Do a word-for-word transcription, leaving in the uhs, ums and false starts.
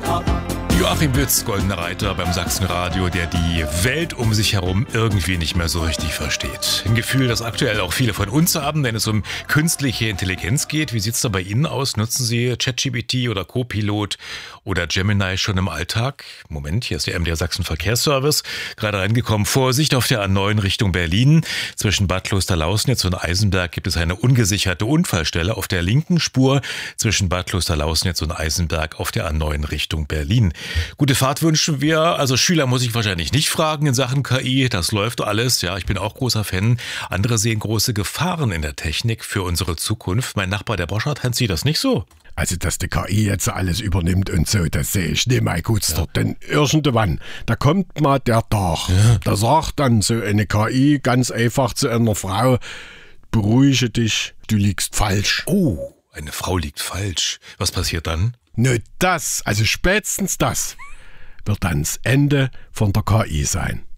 Joachim Bütz, Goldener Reiter beim Sachsenradio, der die Welt um sich herum irgendwie nicht mehr so richtig versteht. Ein Gefühl, das aktuell auch viele von uns haben, wenn es um künstliche Intelligenz geht. Wie sieht es da bei Ihnen aus? Nutzen Sie ChatGPT oder Copilot oder Gemini schon im Alltag? Moment, hier ist der M D R Sachsen Verkehrsservice. Gerade reingekommen. Vorsicht auf der A neun Richtung Berlin. Zwischen Bad Klosterlausnitz und Eisenberg gibt es eine ungesicherte Unfallstelle auf der linken Spur zwischen Bad Klosterlausnitz und Eisenberg auf der A neun Richtung Berlin. Gute Fahrt wünschen wir. Also Schüler muss ich wahrscheinlich nicht fragen in Sachen K I. Das läuft alles. Ja, ich bin auch großer Fan. Andere sehen große Gefahren in der Technik für unsere Zukunft. Mein Nachbar, der Boschert, sieht das nicht so. Also, dass die K I jetzt alles übernimmt und so, das sehe ich nicht mal gut. Ja. Denn irgendwann, da kommt mal der Tag. Ja. Da sagt dann so eine K I ganz einfach zu einer Frau, beruhige dich, du liegst falsch. Oh, eine Frau liegt falsch. Was passiert dann? Nur das, also spätestens das, wird dann das Ende von der K I sein.